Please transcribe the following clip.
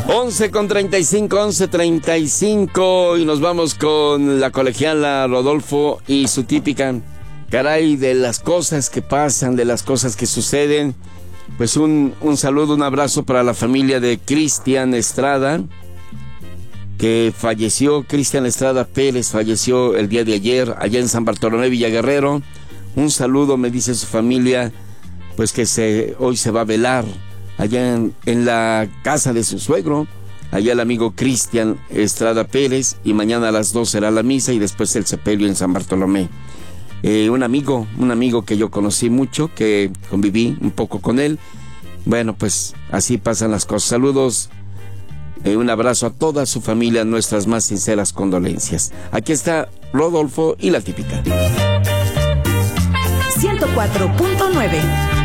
11:35, y nos vamos con la colegiala Rodolfo y su típica, caray, de las cosas que pasan, de las cosas que suceden. Pues un saludo, un abrazo para la familia de Cristian Estrada, que falleció. Cristian Estrada Pérez falleció el día de ayer allá en San Bartolomé, Villaguerrero. Un saludo, me dice su familia, pues que hoy se va a velar allá en la casa de su suegro, allá el amigo Cristian Estrada Pérez, y mañana a las 2 será la misa y después el sepelio en San Bartolomé. Un amigo que yo conocí mucho, que conviví un poco con él. Bueno, pues así pasan las cosas. Saludos, un abrazo a toda su familia, nuestras más sinceras condolencias. Aquí está Rodolfo y la típica. 104.9